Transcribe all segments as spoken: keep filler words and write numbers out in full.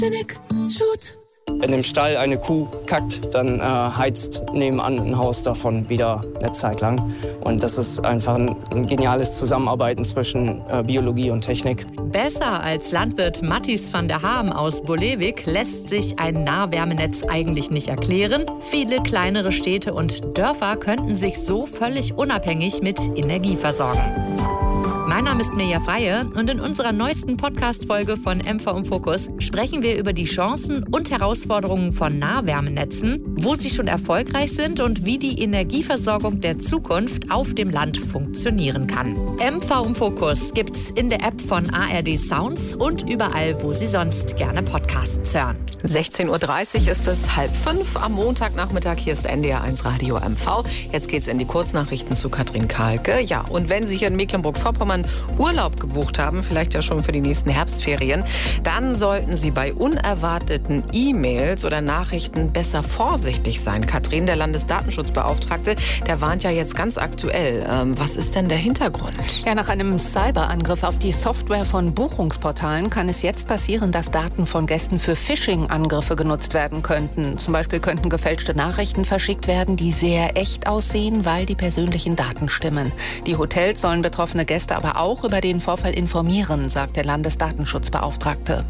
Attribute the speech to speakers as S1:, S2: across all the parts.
S1: Ständig Shoot.
S2: Wenn im Stall eine Kuh kackt, dann äh, heizt nebenan ein Haus davon wieder eine Zeit lang. Und das ist einfach ein, ein geniales Zusammenarbeiten zwischen äh, Biologie und Technik.
S3: Besser als Landwirt Matthijs van der Haam aus Bolewik lässt sich ein Nahwärmenetz eigentlich nicht erklären. Viele kleinere Städte und Dörfer könnten sich so völlig unabhängig mit Energie versorgen. Mein Name ist Mirja Freie und in unserer neuesten Podcast-Folge von M V im Fokus sprechen wir über die Chancen und Herausforderungen von Nahwärmenetzen, wo sie schon erfolgreich sind und wie die Energieversorgung der Zukunft auf dem Land funktionieren kann. M V im Fokus gibt's in der App von A R D Sounds und überall, wo Sie sonst gerne Podcasts hören.
S4: sechzehn Uhr dreißig ist es, halb fünf am Montagnachmittag. Hier ist N D R eins Radio M V. Jetzt geht's in die Kurznachrichten zu Katrin Kahlke. Ja, und wenn Sie hier in Mecklenburg-Vorpommern Urlaub gebucht haben, vielleicht ja schon für die nächsten Herbstferien, dann sollten Sie bei unerwarteten E-Mails oder Nachrichten besser vorsichtig sein. Katrin, der Landesdatenschutzbeauftragte, der warnt ja jetzt ganz aktuell. Ähm, was ist denn der Hintergrund?
S5: Ja, nach einem Cyberangriff auf die Software von Buchungsportalen kann es jetzt passieren, dass Daten von Gästen für Phishing-Angriffe genutzt werden könnten. Zum Beispiel könnten gefälschte Nachrichten verschickt werden, die sehr echt aussehen, weil die persönlichen Daten stimmen. Die Hotels sollen betroffene Gäste aber auch über den Vorfall informieren, sagt der Landesdatenschutzbeauftragte.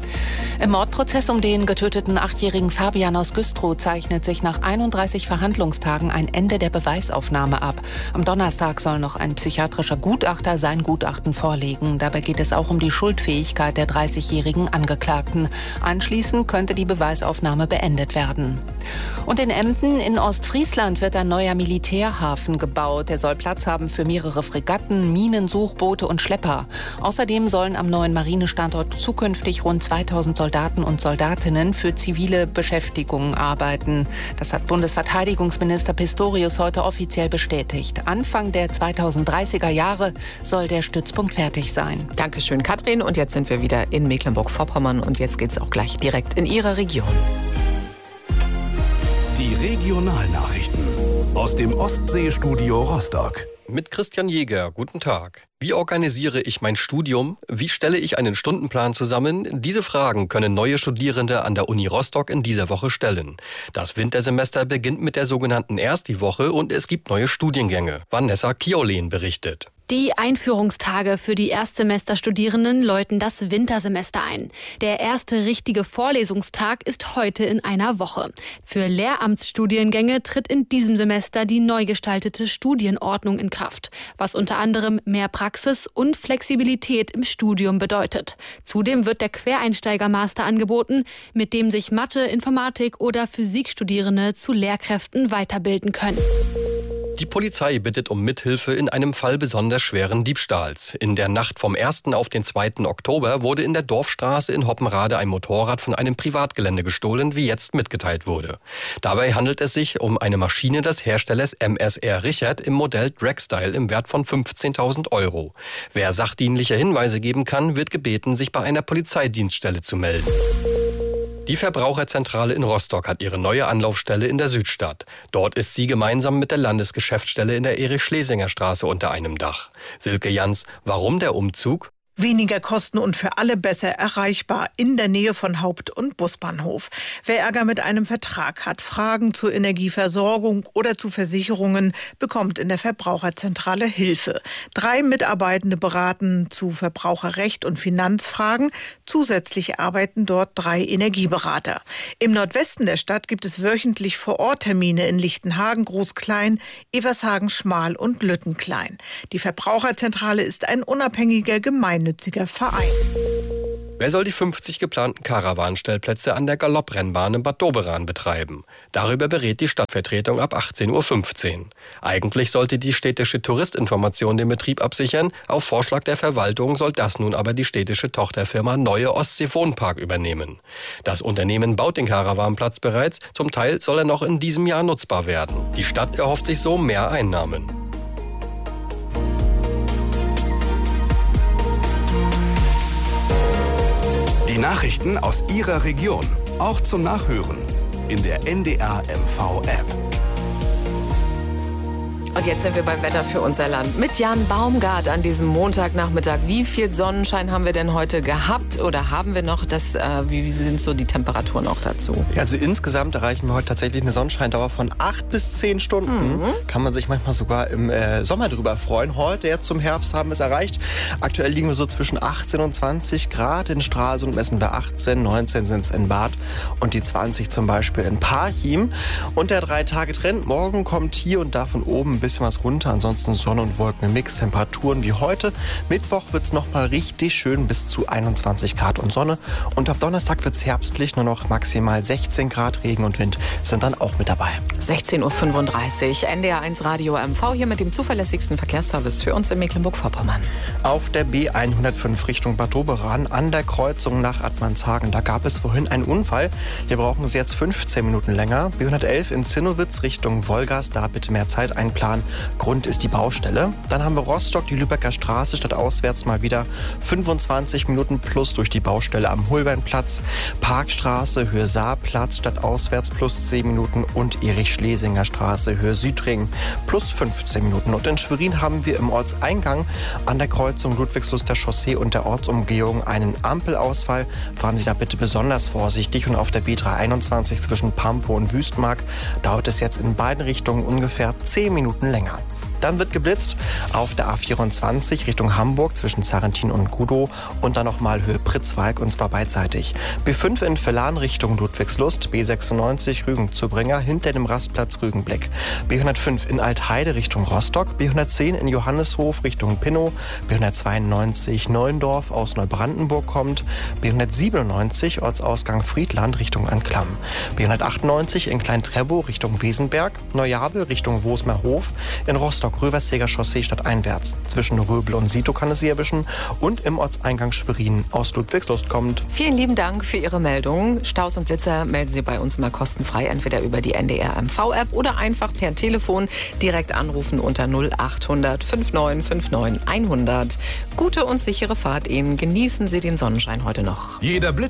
S5: Im Mordprozess um den getöteten achtjährigen Fabian aus Güstrow zeichnet sich nach einunddreißig Verhandlungstagen ein Ende der Beweisaufnahme ab. Am Donnerstag soll noch ein psychiatrischer Gutachter sein Gutachten vorlegen. Dabei geht es auch um die Schuldfähigkeit der dreißigjährigen Angeklagten. Anschließend könnte die Beweisaufnahme beendet werden. Und in Emden in Ostfriesland wird ein neuer Militärhafen gebaut. Der soll Platz haben für mehrere Fregatten, Minen, Suchboote und Schlepper. Außerdem sollen am neuen Marinestandort zukünftig rund zweitausend Soldaten und Soldatinnen für zivile Beschäftigungen arbeiten. Das hat Bundesverteidigungsminister Pistorius heute offiziell bestätigt. Anfang der zweitausenddreißiger Jahre soll der Stützpunkt fertig sein.
S4: Dankeschön, Katrin. Und jetzt sind wir wieder in Mecklenburg-Vorpommern und jetzt geht's auch gleich direkt in Ihre Region.
S6: Die Regionalnachrichten aus dem Ostseestudio Rostock.
S7: Mit Christian Jäger, guten Tag. Wie organisiere ich mein Studium? Wie stelle ich einen Stundenplan zusammen? Diese Fragen können neue Studierende an der Uni Rostock in dieser Woche stellen. Das Wintersemester beginnt mit der sogenannten Ersti-Woche und es gibt neue Studiengänge. Vanessa Kiolen berichtet.
S8: Die Einführungstage für die Erstsemesterstudierenden läuten das Wintersemester ein. Der erste richtige Vorlesungstag ist heute in einer Woche. Für Lehramtsstudiengänge tritt in diesem Semester die neu gestaltete Studienordnung in Kraft, was unter anderem mehr Praxis und Flexibilität im Studium bedeutet. Zudem wird der Quereinsteiger-Master angeboten, mit dem sich Mathe, Informatik oder Physikstudierende zu Lehrkräften weiterbilden können.
S7: Die Polizei bittet um Mithilfe in einem Fall besonders schweren Diebstahls. In der Nacht vom ersten auf den zweiten Oktober wurde in der Dorfstraße in Hoppenrade ein Motorrad von einem Privatgelände gestohlen, wie jetzt mitgeteilt wurde. Dabei handelt es sich um eine Maschine des Herstellers M S R Richard im Modell Dragstyle im Wert von fünfzehntausend Euro. Wer sachdienliche Hinweise geben kann, wird gebeten, sich bei einer Polizeidienststelle zu melden. Die Verbraucherzentrale in Rostock hat ihre neue Anlaufstelle in der Südstadt. Dort ist sie gemeinsam mit der Landesgeschäftsstelle in der Erich-Schlesinger-Straße unter einem Dach. Silke Jans, warum der Umzug?
S9: Weniger Kosten und für alle besser erreichbar in der Nähe von Haupt- und Busbahnhof. Wer Ärger mit einem Vertrag hat, Fragen zur Energieversorgung oder zu Versicherungen, bekommt in der Verbraucherzentrale Hilfe. Drei Mitarbeitende beraten zu Verbraucherrecht und Finanzfragen. Zusätzlich arbeiten dort drei Energieberater. Im Nordwesten der Stadt gibt es wöchentlich Vor-Ort-Termine in Lichtenhagen, Groß-Klein, Evershagen, Schmal und Lüttenklein. Die Verbraucherzentrale ist ein unabhängiger Gemeinnütziger Verein.
S7: Wer soll die fünfzig geplanten Karawanstellplätze an der Galopprennbahn in Bad Doberan betreiben? Darüber berät die Stadtvertretung ab achtzehn Uhr fünfzehn. Eigentlich sollte die städtische Touristinformation den Betrieb absichern. Auf Vorschlag der Verwaltung soll das nun aber die städtische Tochterfirma Neue Ostsee Wohnpark übernehmen. Das Unternehmen baut den Karawanplatz bereits. Zum Teil soll er noch in diesem Jahr nutzbar werden. Die Stadt erhofft sich so mehr Einnahmen.
S6: Die Nachrichten aus Ihrer Region, auch zum Nachhören in der N D R M V App.
S4: Und jetzt sind wir beim Wetter für unser Land mit Jan Baumgart an diesem Montagnachmittag. Wie viel Sonnenschein haben wir denn heute gehabt oder haben wir noch? Das, äh, wie sind so die Temperaturen auch dazu?
S1: Ja, also insgesamt erreichen wir heute tatsächlich eine Sonnenscheindauer von acht bis zehn Stunden. Mhm. Kann man sich manchmal sogar im äh, Sommer drüber freuen. Heute, jetzt zum Herbst, haben wir es erreicht. Aktuell liegen wir so zwischen achtzehn und zwanzig Grad. In Stralsund messen wir achtzehn, neunzehn sind es in Bad und die zwanzig zum Beispiel in Parchim. Und der Drei-Tage-Trend, morgen kommt hier und da von oben ein bisschen was runter. Ansonsten Sonne und Wolken im Mix, Temperaturen wie heute. Mittwoch wird es nochmal richtig schön bis zu einundzwanzig Grad und Sonne. Und ab Donnerstag wird es herbstlich, nur noch maximal sechzehn Grad. Regen und Wind sind dann auch mit dabei.
S4: sechzehn Uhr fünfunddreißig, N D R eins Radio M V hier mit dem zuverlässigsten Verkehrsservice für uns in Mecklenburg-Vorpommern.
S1: Auf der B hundertfünf Richtung Bad Doberan an der Kreuzung nach Admanshagen. Da gab es vorhin einen Unfall. Hier brauchen Sie jetzt fünfzehn Minuten länger. B hundertelf in Zinnowitz Richtung Wolgast. Da bitte mehr Zeit einplanen. Grund ist die Baustelle. Dann haben wir Rostock, die Lübecker Straße statt auswärts mal wieder fünfundzwanzig Minuten plus durch die Baustelle am Hulbernplatz. Parkstraße, Höhe Saarplatz statt auswärts plus zehn Minuten und Erich-Schlesinger Straße, Höhe Südring plus fünfzehn Minuten. Und in Schwerin haben wir im Ortseingang an der Kreuzung Ludwigsluster Chaussee und der Ortsumgehung einen Ampelausfall. Fahren Sie da bitte besonders vorsichtig. Und auf der B dreihunderteinundzwanzig zwischen Pampo und Wüstmark dauert es jetzt in beiden Richtungen ungefähr zehn Minuten länger. Dann wird geblitzt auf der A vierundzwanzig Richtung Hamburg zwischen Zarrentin und Gudow und dann nochmal Höhe Pritzwalk und zwar beidseitig. B fünf in Vellan Richtung Ludwigslust, B sechsundneunzig Rügen-Zubringer hinter dem Rastplatz Rügenblick. B hundertfünf in Altheide Richtung Rostock, B hundertzehn in Johanneshof Richtung Pinnow, B hundertzweiundneunzig Neuendorf aus Neubrandenburg kommt, B hundertsiebenundneunzig Ortsausgang Friedland Richtung Anklam, B hundertachtundneunzig in Klein-Trebow Richtung Wesenberg, Neujabel Richtung Wosmerhof, in Rostock Röversäger Chaussee stadteinwärts. Zwischen Röbel und Sito kann es hier erwischen und im Ortseingang Schwerin aus Ludwigslust kommt.
S4: Vielen lieben Dank für Ihre Meldung. Staus und Blitzer melden Sie bei uns mal kostenfrei, entweder über die N D R M V-App oder einfach per Telefon direkt anrufen unter null achthundert fünfundneunzig neunundfünfzig hundert. Gute und sichere Fahrt Ihnen. Genießen Sie den Sonnenschein heute noch.
S6: Jeder Blitz